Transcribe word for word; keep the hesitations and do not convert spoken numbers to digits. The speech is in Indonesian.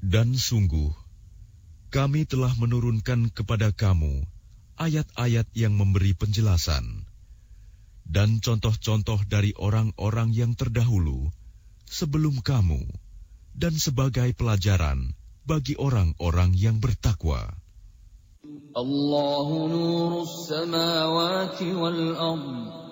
Dan sungguh, kami telah menurunkan kepada kamu ayat-ayat yang memberi penjelasan dan contoh-contoh dari orang-orang yang terdahulu sebelum kamu, dan sebagai pelajaran bagi orang-orang yang bertakwa. Allahu nurus samawati wal ardh